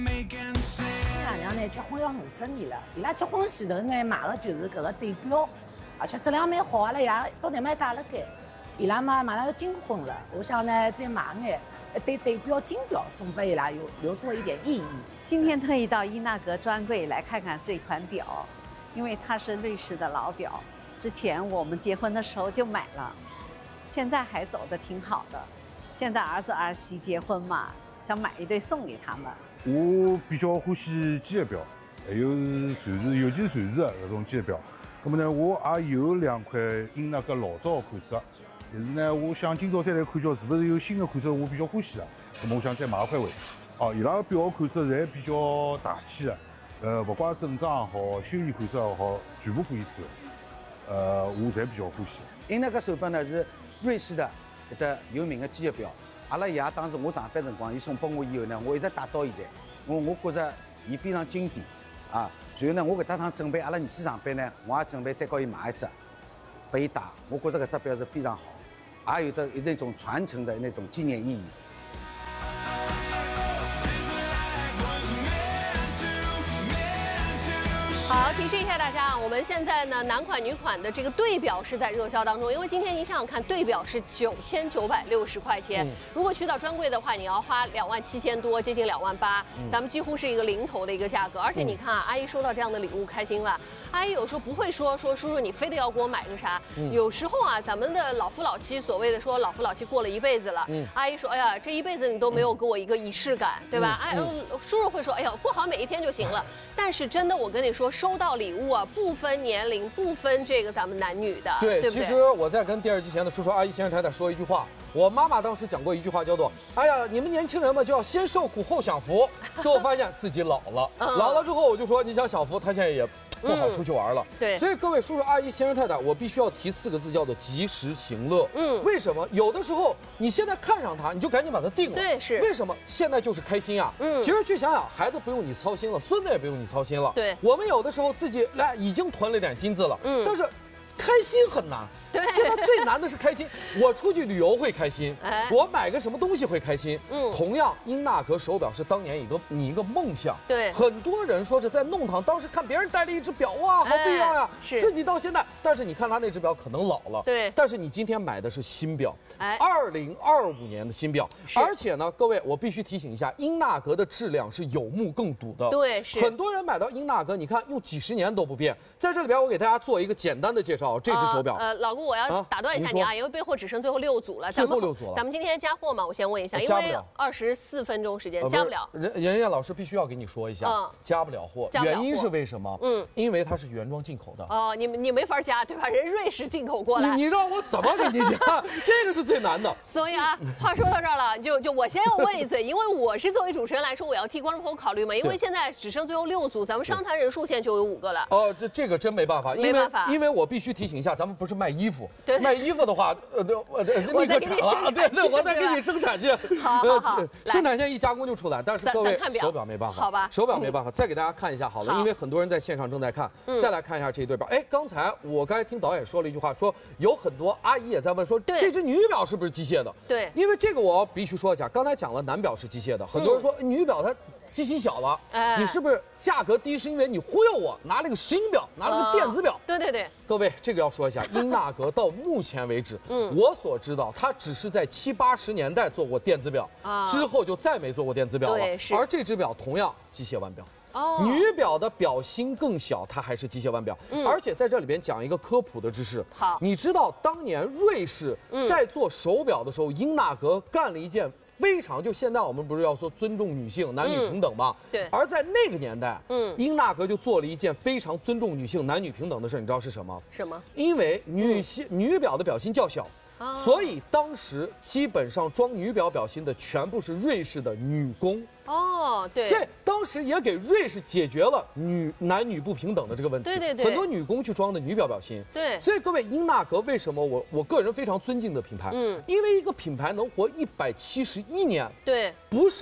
爷娘呢结婚要50年了，伊拉结婚前头呢买的就是搿个对表，而且质量蛮好，阿拉爷到南蛮带了该。伊拉嘛马上要金婚了，我想呢再买眼一对对表金表送给伊拉，留作一点意义。 今天特意到伊纳格专柜来看看这款表，因为它是瑞士的老表，之前我们结婚的时候就买了，现在还走得挺好的。现在儿子儿媳结婚嘛，想买一对送给他们。 我比较欢喜机械表，还有瑞士，尤其是瑞士的搿种机械表。那么呢，我也有2块英纳格老早的款式，但是呢，我想今朝再来看叫是不是有新的款式我比较欢喜的，那么我想再买一块回去。哦，伊拉个表款式侪比较大气的，不管正装也好，休闲款式也好，全部可以穿。我侪比较欢喜。 英纳格手表呢是瑞士的一只有名的机械表。阿拉爷当时我上班辰光，伊送拨我以后呢，我一直带到现在。我觉着伊非常经典啊。随后呢，我搿搭趟准备阿拉儿子上班呢，我也准备再给伊买一只，拨伊戴。我觉着搿只表是非常好，也有的那种传承的那种纪念意义。 好，提示一下大家啊，我们现在呢男款女款的这个对表是在热销当中，因为今天你想想看，对表是9960块钱，如果去到专柜的话，你要花27000多，接近28000，咱们几乎是一个零头的一个价格。而且你看啊，阿姨收到这样的礼物开心吧？阿姨有时候不会说叔叔你非得要给我买个啥，有时候啊，咱们的老夫老妻所谓的说老夫老妻过了一辈子了，阿姨说哎呀这一辈子你都没有给我一个仪式感，对吧？哎，叔叔会说哎呀过好每一天就行了。但是真的我跟你说，收到礼物啊，不分年龄，不分这个咱们男女的，对不对？ 其实我在跟电视机前的叔叔阿姨、先生太太说一句话，我妈妈当时讲过一句话，叫做哎呀你们年轻人嘛就要先受苦后享福。最后发现自己老了，老了之后我就说你想享福，他现在也不好出去玩了。对，所以各位叔叔阿姨、先生太太，我必须要提4个字，叫做及时行乐。为什么？有的时候你现在看上它，你就赶紧把它定了。对，是。为什么？现在就是开心啊。其实去想想，孩子不用你操心了，孙子也不用你操心了。对，我们有的时候自己来已经囤了点金子了，但是开心很难。对，现在最难的是开心。我出去旅游会开心，我买个什么东西会开心。同样，英纳格手表是当年你一个梦想。对，很多人说是在弄堂，当时看别人戴了一只表，哇，好不一样呀。是，自己到现在，但是你看他那只表可能老了。对，但是你今天买的是新表，2025年的新表。而且呢，各位，我必须提醒一下，英纳格的质量是有目共睹的。对，是。很多人买到英纳格，你看用几十年都不变。在这里边，我给大家做一个简单的介绍，这只手表。老公。我要打断一下你啊，因为备货只剩最后6组了。最后6组了。咱们今天加货吗？我先问一下，因为24分钟时间加不了。 人家老师必须要给你说一下，加不了货，原因是为什么？因为它是原装进口的。 哦，你没法加，对吧？人瑞士进口过来。 你让我怎么给你加？这个是最难的。 所以啊，话说到这儿了，就我先要问一嘴，因为我是作为主持人来说，我要替观众朋友考虑嘛，因为现在只剩最后6组，咱们商谈人数现在就有5个了。 哦，这个真没办法，因为我必须提醒一下，咱们不是卖衣服。卖衣服的话，立刻产了，对，我再给你生产去。 好， 生产线一加工就出来，但是各位手表没办法， 好吧， 手表没办法，再给大家看一下好了，因为很多人在线上正在看，再来看一下这一对表。哎，刚才我听导演说了一句话，说有很多阿姨也在问说，这只女表是不是机械的？对，因为这个我必须说一下，刚才讲了男表是机械的，很多人说女表它机型小了，你是不是价格低是因为你忽悠我拿了个新表，拿了个电子表？ 对， 各位这个要说一下，英纳格到目前为止，我所知道，它只是在70、80年代做过电子表，之后就再没做过电子表了。而这只表同样机械腕表。女表的表芯更小，它还是机械腕表。而且在这里边讲一个科普的知识。好，你知道当年瑞士在做手表的时候，英纳格干了一件非常，就现在我们不是要说尊重女性、男女平等吗？对。而在那个年代，英纳格就做了一件非常尊重女性、男女平等的事，你知道是什么？ 什么？ 因为女表的表芯较小。所以当时基本上装女表表芯的全部是瑞士的女工。 对。 所以当时也给瑞士解决了男女不平等的这个问题。对。很多女工去装的女表表芯。对。所以各位，英纳格为什么我个人非常尊敬的品牌？因为一个品牌能活171年。对。不是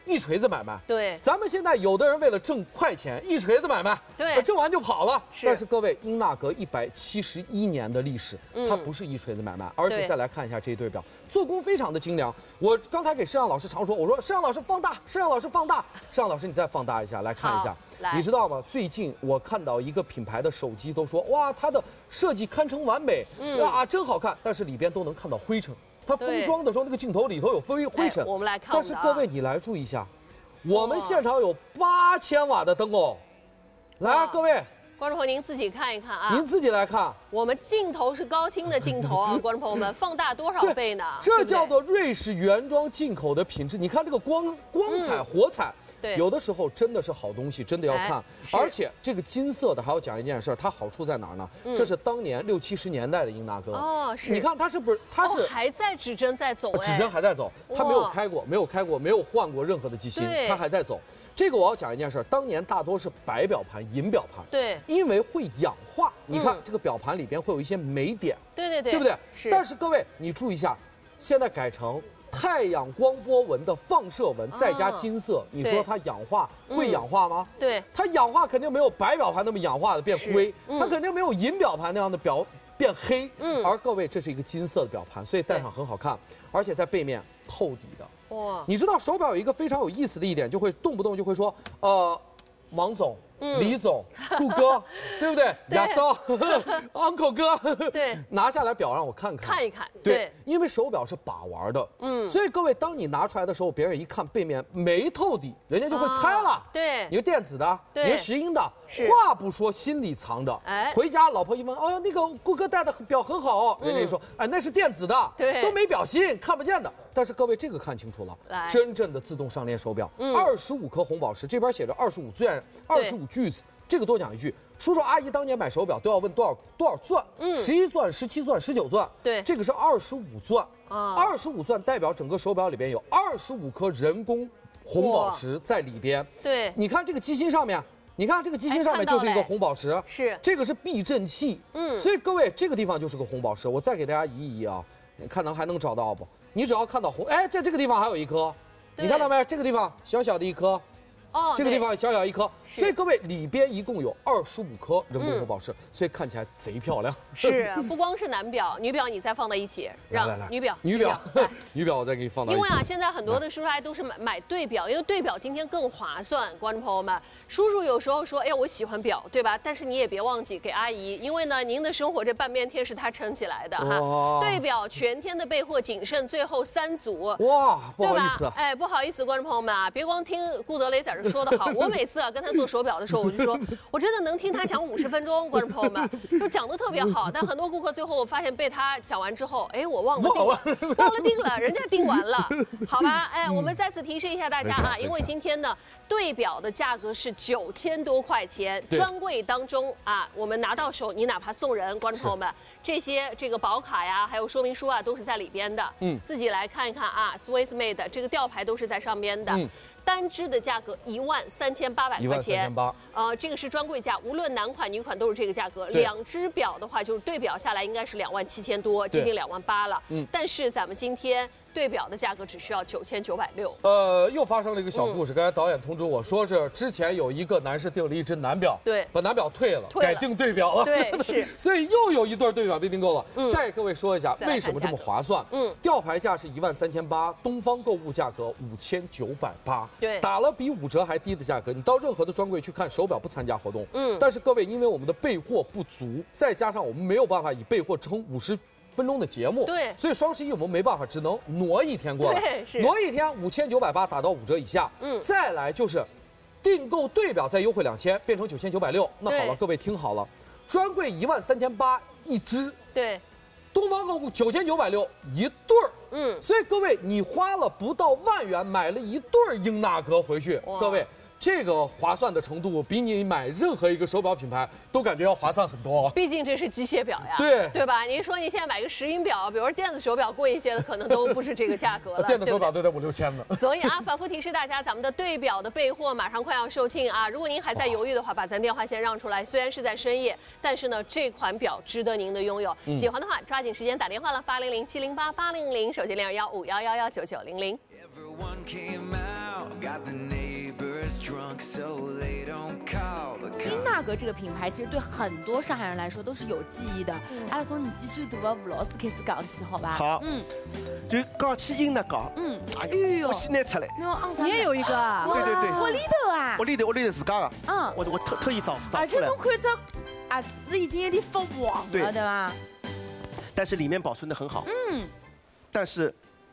一锤子买卖。 对， 咱们现在有的人为了挣快钱，一锤子买卖， 对挣完就跑了。 是但是各位，英纳格171年的历史，它不是一锤子买卖，而且对再来看一下这一对表，做工非常的精良。我刚才给摄像老师常说，我说摄像老师放大，摄像老师放大，摄像老师你再放大一下来看一下好。来你知道吗？最近我看到一个品牌的手机都说，哇，它的设计堪称完美，啊，真好看，但是里边都能看到灰尘。它封装的时候，那个镜头里头有灰尘。 我们来看但是各位，你来注意一下，我们现场有8000瓦的灯哦。来，各位， 观众朋友您自己看一看啊。 您自己来看， 我们镜头是高清的镜头啊，观众朋友们，放大多少倍呢？ 这叫做瑞士原装进口的品质。你看这个光彩、火彩。 对， 有的时候真的是好东西，真的要看。 是而且这个金色的还要讲一件事，它好处在哪儿呢？这是当年60、70年代的英纳格。 哦，是。 你看它是不是？它是还在指针在走， 指针还在走，它没有开过，没有换过任何的机芯，它还在走。这个我要讲一件事，当年大多是白表盘、银表盘， 对， 因为会氧化。你看这个表盘里边会有一些霉点， 对， 对不对？ 是。 但是各位，你注意一下，现在改成太阳光波纹的放射纹，再加金色，你说它氧化会氧化吗？ 对， 它氧化肯定没有白表盘那么氧化的变灰，它肯定没有银表盘那样的变黑。而各位，这是一个金色的表盘，所以戴上很好看，而且在背面透底的。 哇， 你知道手表有一个非常有意思的一点，就会动不动就会说，王总。李总、顾哥，对不对？亚骚，uncle 哥， 对， 拿下来表让我看一看， 对，因为手表是把玩的，所以各位，当你拿出来的时候，别人一看背面没透底，人家就会猜了， 对， 你是电子的，你是石英的，话不说，心里藏着， 哎， 回家老婆一问，哦，那个顾哥戴的表很好，人家就说，哎，那是电子的， 对， 都没表芯，看不见的。但是各位，这个看清楚了，真正的自动上链手表，25颗红宝石，这边写着25钻，25巨子。这个多讲一句，叔叔阿姨当年买手表都要问多少钻，11钻、17钻、19钻， 对， 这个是25钻，25钻代表整个手表里边有25颗人工红宝石在里边。 对， 你看这个机芯上面，你看这个机芯上面就是一个红宝石， 是这个是避震器，所以各位这个地方就是个红宝石。我再给大家移一移啊，看还能找到不？你只要看到红，哎，在这个地方还有一颗，你看到没？这个地方小小的一颗。这个地方小小一颗，所以各位里边一共有25颗人工红宝石，所以看起来贼漂亮。 是，不光是男表，女表你再放在一起，让女表， 女表我再给你放到一起。 因为啊，现在很多的叔叔阿姨都是买对表，因为对表今天更划算。观众朋友们，叔叔有时候说，哎呀，我喜欢表，对吧？但是你也别忘记给阿姨，因为呢，您的生活这半边天是她撑起来的哈。对表全天的备货仅剩最后3组。 哇，不好意思， 哎，不好意思，观众朋友们啊，别光听顾德雷在这说的好，我每次啊跟他做手表的时候，我就说，我真的能听他讲50分钟，观众朋友们都讲得特别好，但很多顾客最后我发现被他讲完之后，哎，我忘了定了，人家定完了，好吧？哎，我们再次提示一下大家啊，因为今天呢，对表的价格是9000多块钱，专柜当中啊，我们拿到手，你哪怕送人，观众朋友们，这个保卡呀，还有说明书啊，都是在里边的，自己来看一看啊 ，Swiss Made 这个吊牌都是在上边的。单支的价格13800块钱 ，13800， 这个是专柜价，无论男款女款都是这个价格。2只表的话，就是对表下来应该是27000多，接近28000了。但是咱们今天对表的价格只需要9960。 又发生了一个小故事，刚才导演通知我说是之前有一个男士订了一只男表， 对， 把男表退了，改订对表了， 对，是， 所以又有一对对表被订购了。再各位说一下为什么这么划算？吊牌价是13800，东方购物价格5980。 对， 打了比5折还低的价格，你到任何的专柜去看手表不参加活动。但是各位，因为我们的备货不足，再加上我们没有办法以备货撑50分钟的节目， 对， 所以双11我们没办法，只能挪一天过来，挪一天5980打到5折以下。再来就是订购对表再优惠2000，变成9960。那好了，各位听好了，专柜13800一只， 对。 东方购物9960一对儿，所以各位你花了不到10000元买了一对儿英纳格回去，各位这个划算的程度比你买任何一个手表品牌都感觉要划算很多。 毕竟这是机械表呀， 对吧？您说你现在买个石英表，比如说电子手表贵一些的，可能都不是这个价格了。 电子手表都得5、6千呢。 所以啊，反复提示大家，咱们的对表的备货马上快要售罄啊！如果您还在犹豫的话，把咱电话线让出来。虽然是在深夜，但是呢，这款表值得您的拥有。喜欢的话，抓紧时间打电话了，800-708-800，手机021-5111-9900。 one came out, got the neighbors drunk so they don't call the 英 cops. 纳格这个品牌其实对很多上海人来说都是有记忆的。阿拉从年纪最大的吴老师开始讲起，好吧？ 好就讲起英纳格，哎呦，我先拿出来。 你也有一个啊？ 对对对， 我里头啊。 我里头自家的， 嗯， 我特意找出来而且侬。看这啊字已经有点发黄了，对吧？ 但是里面保存的很好。但是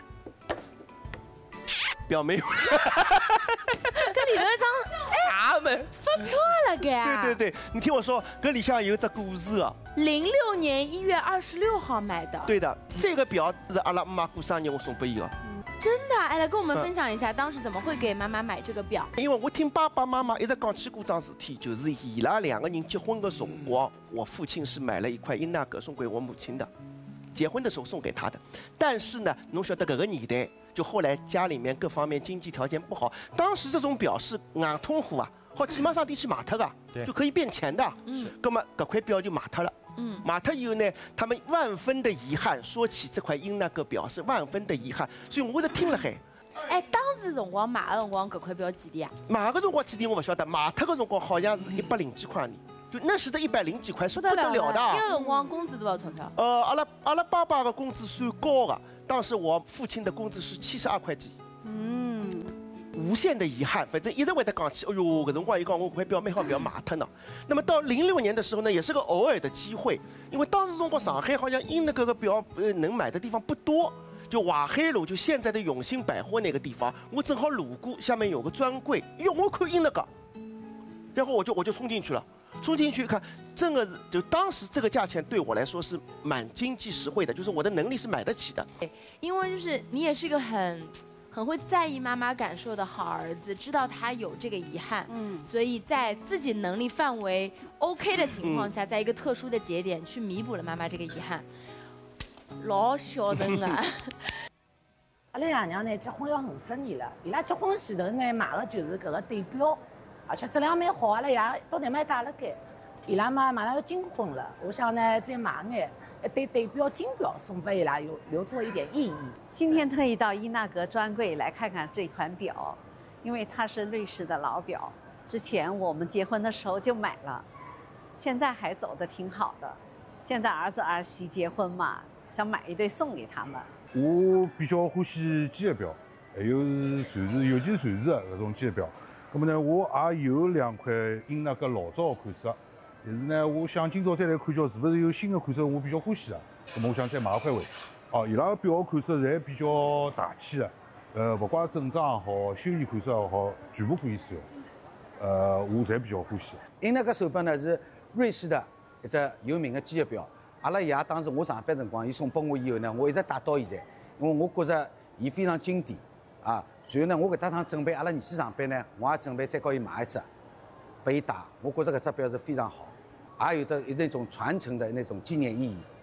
表没有。 跟里头一张啥门？ 发票了该。 对对对，你听我说，搿里向有一只故事啊。 06年1月26号买的。 对的，这个表是阿拉妈过生日我送给伊的。 真的？哎，来跟我们分享一下，当时怎么会给妈妈买这个表？ 因为我听爸爸妈妈一直讲起过桩事体，就是伊拉两个人结婚的辰光，我父亲是买了一块英纳格送给我母亲的，结婚的时候送给她的。但是呢，侬晓得搿个年代，就后来家里面各方面经济条件不好，当时这种表是硬通货啊，好起码上地去买脱的，就可以变钱的。那么搿块表就买脱了。买脱以后呢，他们万分的遗憾，说起这块英纳格表是万分的遗憾，所以我是听了海。 哎，当时辰光买的辰光，搿块表几钿啊？ 买个辰光几钿我不晓得，买脱个辰光好像是100几块钿，就那时的100几块是不得了的。 那个辰光工资多少钞票？ 阿拉爸爸的工资算高的，当时我父亲的工资是72块几。无限的遗憾，反正一直会得讲起，哎呦，搿辰光伊讲我块表蛮好，表买脱呢。那么到06年的时候呢，也是个偶尔的机会，因为当时辰光上海好像英纳格个表能买的地方不多，就淮海路就现在的永兴百货那个地方，我正好路过，下面有个专柜，哟，我看英纳格，然后我就冲进去了。冲进去一看，真的是就当时这个价钱对我来说是蛮经济实惠的，就是我的能力是买得起的。 因为就是你也是一个很会在意妈妈感受的好儿子，知道她有这个遗憾，所以在自己能力范围 OK 的情况下，在一个特殊的节点去弥补了妈妈这个遗憾，老孝顺啊！ 阿拉爷娘呢结婚要50年了，伊拉结婚前头呢买的就是搿个对表，而且质量蛮好，阿拉爷到底蛮带了该。伊拉嘛马上要金婚了，我想呢再买眼一对对表金表送给伊拉，留作一点意义。 今天特意到伊纳格专柜来看看这款表，因为它是瑞士的老表，之前我们结婚的时候就买了，现在还走得挺好的。现在儿子儿媳结婚嘛，想买一对送给他们。 我比较欢喜机械表，还有传世，尤其是传世的搿种机械表。那么呢，我也有2块英纳格老早的款式，但是呢，我想今朝再来看叫是不是有新的款式我比较欢喜的，那么我想再买一块回去。伊拉个表款式侪比较大气的，不怪正装也好，休闲款式也好，全部可以使用。我侪比较欢喜。 英纳格手表呢是瑞士的一只有名的机械表。阿拉爷当时我上班辰光，伊送拨我以后呢，我一直带到现在，因为我觉着伊非常经典啊。随后呢，我搿搭趟准备阿拉儿子上班呢，我也准备再告伊买一只，拨伊戴。我觉着搿只表是非常好，也有的那种传承的那种纪念意义。